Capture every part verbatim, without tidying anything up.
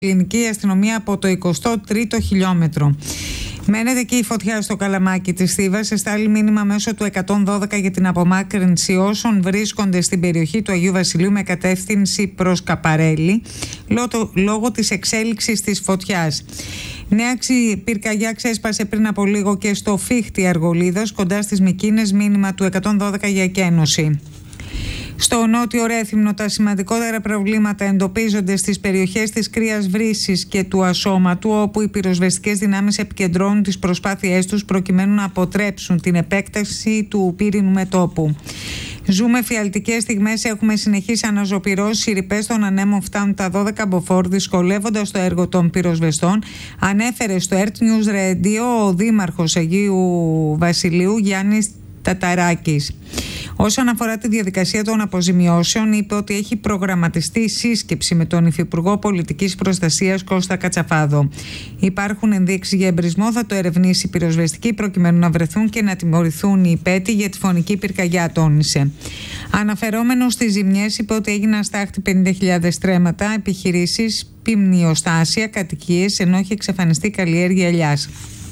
ελληνική αστυνομία από το εικοστό τρίτο χιλιόμετρο. Μένεται και η φωτιά στο Καλαμάκι της Θήβας. Εστάλει μήνυμα μέσω του εκατόν δώδεκα για την απομάκρυνση όσων βρίσκονται στην περιοχή του Αγίου Βασιλείου με κατεύθυνση προς Καπαρέλη λόγω της εξέλιξης της φωτιάς. Νέα πυρκαγιά ξέσπασε πριν από λίγο και στο Φίχτη Αργολίδας κοντά στις Μικίνες, μήνυμα του εκατόν δώδεκα για εκένωση. Στο νότιο Ρέθυμνο τα σημαντικότερα προβλήματα εντοπίζονται στις περιοχές της Κρύας Βρύσης και του Ασώματου, όπου οι πυροσβεστικές δυνάμεις επικεντρώνουν τις προσπάθειές τους προκειμένου να αποτρέψουν την επέκταση του πύρινου μετώπου. Ζούμε φιαλτικές στιγμές, έχουμε συνεχείς αναζωπυρώσεις, οι ρηπές των ανέμων φτάνουν τα δώδεκα μποφόρ, δυσκολεύοντας το έργο των πυροσβεστών, ανέφερε στο Earth News Radio ο Δήμαρχος Αγίου Βασιλείου Γιάννης Ταταράκης. Όσον αφορά τη διαδικασία των αποζημιώσεων, είπε ότι έχει προγραμματιστεί σύσκεψη με τον Υφυπουργό Πολιτικής Προστασίας Κώστα Κατσαφάδο. Υπάρχουν ενδείξεις για εμπρισμό, θα το ερευνήσει η πυροσβεστική προκειμένου να βρεθούν και να τιμωρηθούν οι υπέτειοι για τη φωνική πυρκαγιά, τόνισε. Αναφερόμενος στις ζημιές, είπε ότι έγιναν στάχτη πενήντα χιλιάδες στρέμματα, επιχειρήσεις, πυμνιοστάσια, κατοικίες, ενώ έχει εξαφανιστεί καλλιέργεια ελιάς.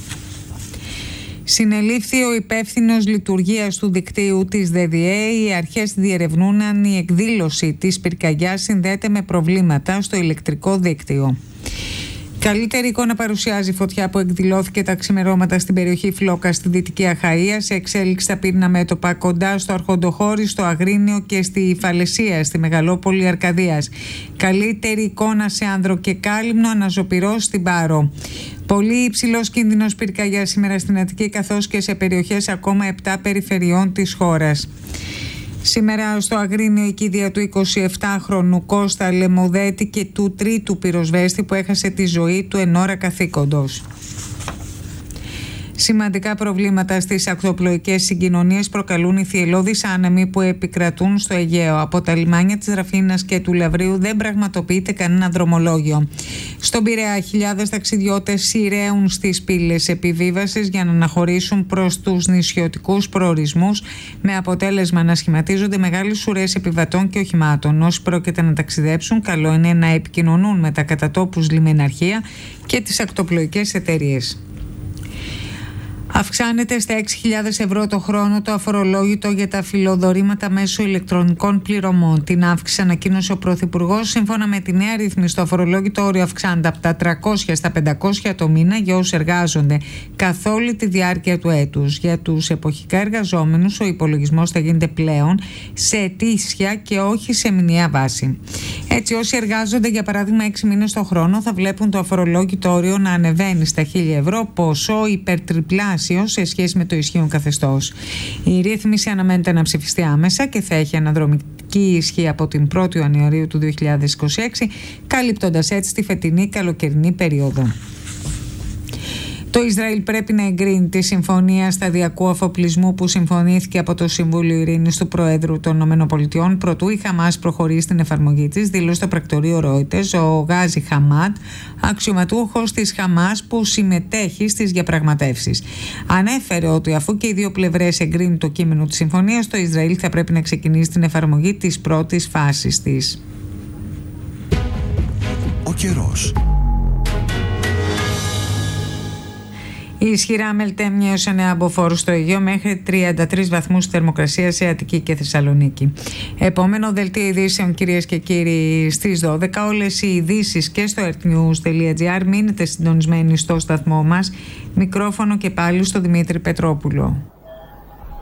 Συνελήφθη ο υπεύθυνος λειτουργίας του δικτύου της ΔΔΕ. Οι αρχές διερευνούν αν η εκδήλωση της πυρκαγιάς συνδέεται με προβλήματα στο ηλεκτρικό δίκτυο. Καλύτερη εικόνα παρουσιάζει η φωτιά που εκδηλώθηκε τα ξημερώματα στην περιοχή Φλόκα στη Δυτική Αχαΐα, σε εξέλιξη στα πύρνα μέτωπα κοντά στο Αρχοντοχώρι, στο Αγρίνιο και στη Φαλαισία, στη Μεγαλόπολη Αρκαδίας. Καλύτερη εικόνα σε Άνδρο και Κάλυμνο, αναζωπυρός στην Πάρο. Πολύ υψηλός κίνδυνος πυρκαγιάς σήμερα στην Αττική, καθώς και σε περιοχές ακόμα επτά περιφερειών της χώρας. Σήμερα στο Αγρίνιο η κηδεία του εικοσιεπτάχρονου Κώστα Λεμοδέτη και του τρίτου πυροσβέστη που έχασε τη ζωή του εν ώρα καθήκοντος. Σημαντικά προβλήματα στις ακτοπλοϊκές συγκοινωνίες προκαλούν οι θυελλώδεις άνεμοι που επικρατούν στο Αιγαίο. Από τα λιμάνια της Ραφίνας και του Λαβρίου δεν πραγματοποιείται κανένα δρομολόγιο. Στον Πειραιά, χιλιάδες ταξιδιώτες σειραίουν στις πύλες επιβίβασης για να αναχωρήσουν προς τους νησιωτικούς προορισμούς, με αποτέλεσμα να σχηματίζονται μεγάλες ουρές επιβατών και οχημάτων. Όσοι πρόκειται να ταξιδέψουν, καλό είναι να επικοινωνούν με τα κατατόπους λιμεναρχεία και τις ακτοπλοϊκές εταιρείες. Αυξάνεται στα έξι χιλιάδες ευρώ το χρόνο το αφορολόγητο για τα φιλοδορήματα μέσω ηλεκτρονικών πληρωμών. Την αύξηση ανακοίνωσε ο Πρωθυπουργός. Σύμφωνα με τη νέα ρύθμιση, το αφορολόγητο όριο αυξάνεται από τα τριακόσια στα πεντακόσια το μήνα για όσους εργάζονται καθ' όλη τη διάρκεια του έτους. Για τους εποχικά εργαζόμενους, ο υπολογισμός θα γίνεται πλέον σε ετήσια και όχι σε μηνιαία βάση. Έτσι, όσοι εργάζονται για παράδειγμα έξι μήνες το χρόνο θα βλέπουν το αφορολόγητο όριο να ανεβαίνει στα χίλια ευρώ, ποσό υπερτριπλάσιο σε σχέση με το ισχύον καθεστώς. Η ρύθμιση αναμένεται να ψηφιστεί άμεσα και θα έχει αναδρομική ισχύ από την πρώτη Ιανουαρίου του δύο χιλιάδες είκοσι έξι, καλύπτοντας έτσι τη φετινή καλοκαιρινή περίοδο. Το Ισραήλ πρέπει να εγκρίνει τη συμφωνία σταδιακού αφοπλισμού που συμφωνήθηκε από το Συμβούλιο Ειρήνης του Προέδρου των ΗΠΑ προτού η Χαμάς προχωρήσει στην εφαρμογή της, δήλωσε το πρακτορείο Reuters ο Γάζι Χαμάντ, αξιωματούχος της Χαμάς που συμμετέχει στις διαπραγματεύσεις. Ανέφερε ότι αφού και οι δύο πλευρές εγκρίνουν το κείμενο της συμφωνίας, το Ισραήλ θα πρέπει να ξεκινήσει την εφαρμογή της πρώτης φάσης της. Ο καιρός. Η ισχυρά μελτέμια έως εννέα μποφόρ στο Αιγαίο μέχρι τριάντα τρεις βαθμούς θερμοκρασία σε Αττική και Θεσσαλονίκη. Επόμενο δελτίο ειδήσεων, κυρίες και κύριοι, στις δώδεκα. Όλες οι ειδήσεις και στο earthnews.gr. Μείνετε συντονισμένοι στο σταθμό μας. Μικρόφωνο και πάλι στο Δημήτρη Πετρόπουλο.